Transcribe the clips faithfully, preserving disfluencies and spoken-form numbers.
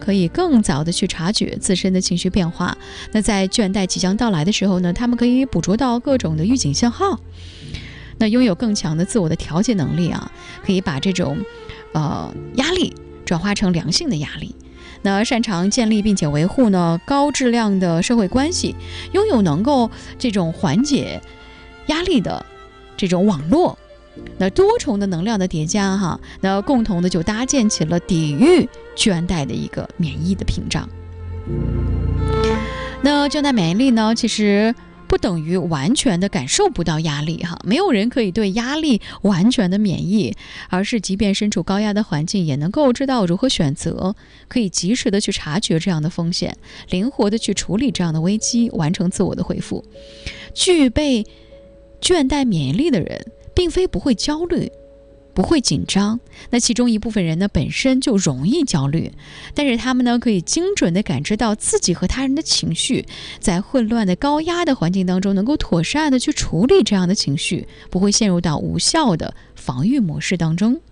可以更早的去察觉自身的情绪变化。那在倦怠即将到来的时候呢，他们可以捕捉到各种的预警信号。那拥有更强的自我的调节能力啊，可以把这种呃压力转化成良性的压力。那擅长建立并且维护呢高质量的社会关系，拥有能够这种缓解压力的这种网络。那多重的能量的叠加哈，那共同的就搭建起了抵御倦怠的一个免疫的屏障。那倦怠免疫力呢，其实不等于完全的感受不到压力哈，没有人可以对压力完全的免疫，而是即便身处高压的环境，也能够知道如何选择，可以及时的去察觉这样的风险，灵活的去处理这样的危机，完成自我的恢复。具备倦怠免疫力的人，并非不会焦虑，不会紧张，那其中一部分人呢本身就容易焦虑，但是他们呢可以精准地感知到自己和他人的情绪，在混乱的高压的环境当中能够妥善地去处理这样的情绪，不会陷入到无效的防御模式当中。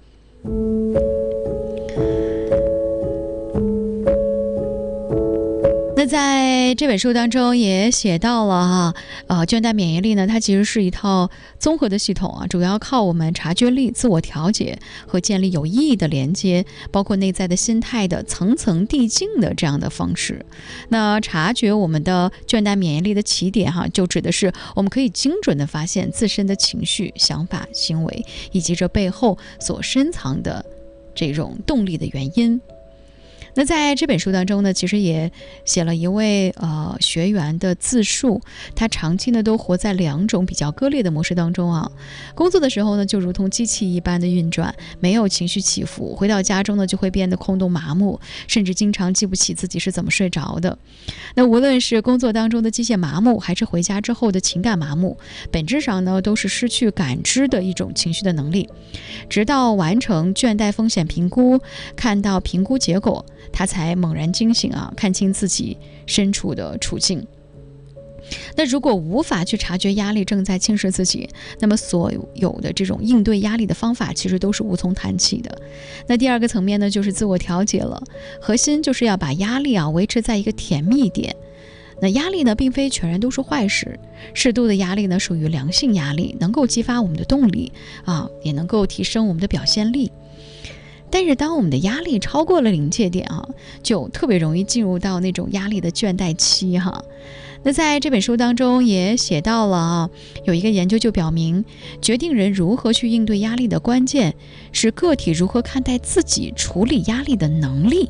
那在这本书当中也写到了哈，呃，倦怠免疫力呢，它其实是一套综合的系统啊，主要靠我们察觉力、自我调节和建立有意义的连接，包括内在的心态的层层递进的这样的方式。那察觉我们的倦怠免疫力的起点哈，就指的是我们可以精准的发现自身的情绪、想法、行为，以及这背后所深藏的这种动力的原因。那在这本书当中呢，其实也写了一位呃学员的自述，他长期呢都活在两种比较割裂的模式当中啊。工作的时候呢，就如同机器一般的运转，没有情绪起伏；回到家中呢，就会变得空洞麻木，甚至经常记不起自己是怎么睡着的。那无论是工作当中的机械麻木，还是回家之后的情感麻木，本质上呢都是失去感知的一种情绪的能力。直到完成倦怠风险评估，看到评估结果，他才猛然惊醒啊，看清自己身处的处境。那如果无法去察觉压力正在侵蚀自己，那么所有的这种应对压力的方法其实都是无从谈起的。那第二个层面呢，就是自我调节了，核心就是要把压力啊维持在一个甜蜜点。那压力呢，并非全然都是坏事，适度的压力呢属于良性压力，能够激发我们的动力啊，也能够提升我们的表现力。但是当我们的压力超过了临界点啊，就特别容易进入到那种压力的倦怠期哈。那在这本书当中也写到了啊，有一个研究就表明，决定人如何去应对压力的关键是个体如何看待自己处理压力的能力。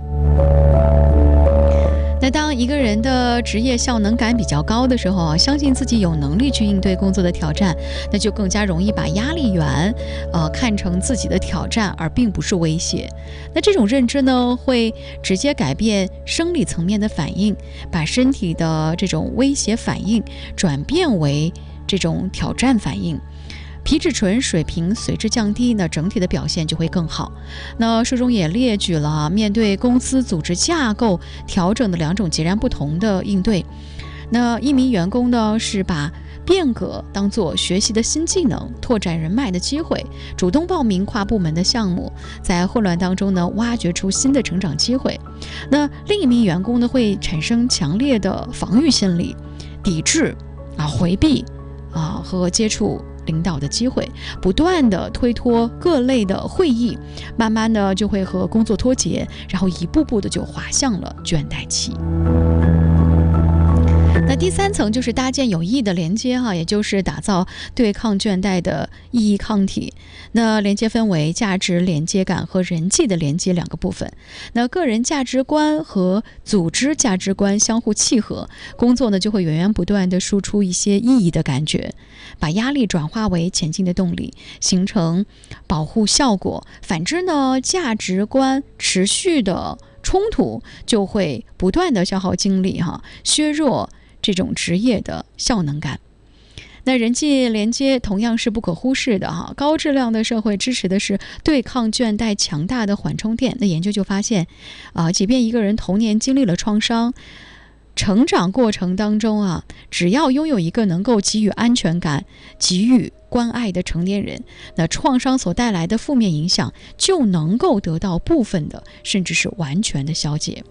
那当一个人的职业效能感比较高的时候，相信自己有能力去应对工作的挑战，那就更加容易把压力源呃看成自己的挑战，而并不是威胁。那这种认知呢，会直接改变生理层面的反应，把身体的这种威胁反应转变为这种挑战反应。皮质醇水平随之降低，那整体的表现就会更好。那书中也列举了面对公司组织架构调整的两种截然不同的应对。那一名员工呢，是把变革当作学习的新技能，拓展人脉的机会，主动报名跨部门的项目，在混乱当中呢，挖掘出新的成长机会。那另一名员工呢，会产生强烈的防御心理，抵制啊、回避啊和接触领导的机会，不断的推脱各类的会议，慢慢的就会和工作脱节，然后一步步的就滑向了倦怠期。那第三层就是搭建有意义的连接哈，也就是打造对抗倦怠的意义抗体。那连接分为价值连接感和人际的连接两个部分。那个人价值观和组织价值观相互契合，工作呢就会源源不断的输出一些意义的感觉，把压力转化为前进的动力，形成保护效果。反之呢，价值观持续的冲突就会不断的消耗精力哈，削弱这种职业的效能感。那人际连接同样是不可忽视的哈，高质量的社会支持的是对抗倦怠强大的缓冲垫。那研究就发现啊、呃，即便一个人童年经历了创伤， 成长过程当中啊，只要拥有一个能够给予安全感、给予关爱的成年人，那创伤所带来的负面影响就能够得到部分的，甚至是完全的消解。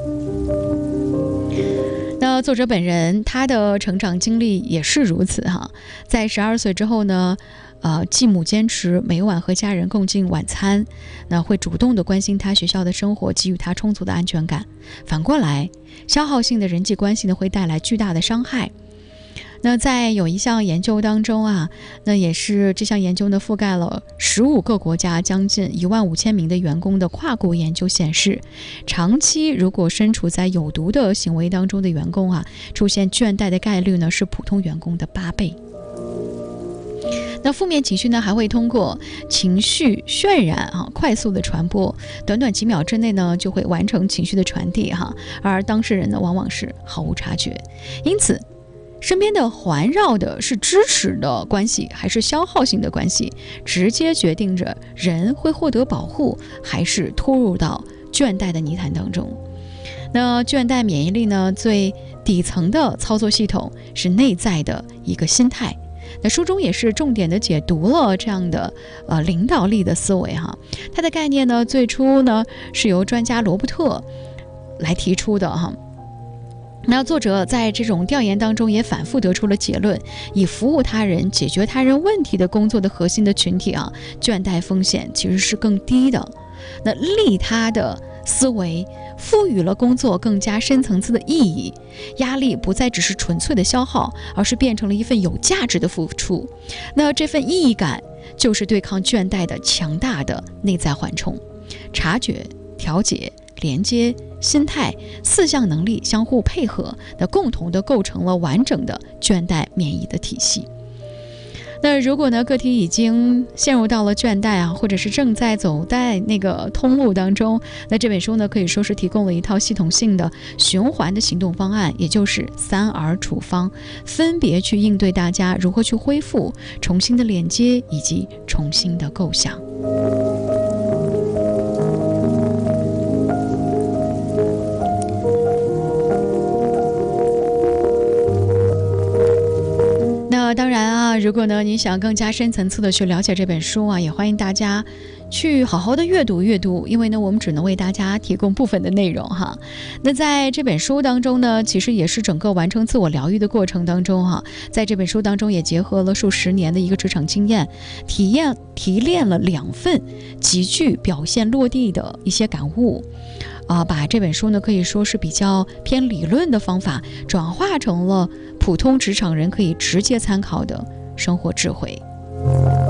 那作者本人他的成长经历也是如此哈，在十二岁之后呢，呃，继母坚持每晚和家人共进晚餐，那会主动的关心他学校的生活，给予他充足的安全感。反过来，消耗性的人际关系呢，会带来巨大的伤害。那在有一项研究当中啊，那也是这项研究呢覆盖了十五个国家，将近一万五千名的员工的跨国研究显示，长期如果身处在有毒的行为当中的员工啊，出现倦怠的概率呢是普通员工的八倍。那负面情绪呢，还会通过情绪渲染啊，快速的传播，短短几秒之内呢，就会完成情绪的传递哈，而当事人呢，往往是毫无察觉。因此，身边的环绕的是支持的关系还是消耗性的关系，直接决定着人会获得保护还是拖入到倦怠的泥潭当中。那倦怠免疫力呢，最底层的操作系统是内在的一个心态。那书中也是重点的解读了这样的呃领导力的思维哈，它的概念呢，最初呢是由专家罗伯特来提出的哈。那作者在这种调研当中也反复得出了结论，以服务他人、解决他人问题的工作的核心的群体啊，倦怠风险其实是更低的。那利他的思维赋予了工作更加深层次的意义，压力不再只是纯粹的消耗，而是变成了一份有价值的付出。那这份意义感就是对抗倦怠的强大的内在缓冲。察觉、调节、连接、心态四项能力相互配合，那共同的构成了完整的倦怠免疫的体系。那如果呢，个体已经陷入到了倦怠啊，或者是正在走在那个通路当中，那这本书呢，可以说是提供了一套系统性的循环的行动方案，也就是三 R 处方，分别去应对大家如何去恢复、重新的连接以及重新的构想。那当然啊，如果呢你想更加深层次的去了解这本书啊，也欢迎大家去好好的阅读阅读，因为呢我们只能为大家提供部分的内容哈。那在这本书当中呢，其实也是整个完成自我疗愈的过程当中哈，在这本书当中也结合了数十年的一个职场经验，体验提炼了两份极具表现落地的一些感悟。啊，把这本书呢可以说是比较偏理论的方法，转化成了普通职场人可以直接参考的生活智慧。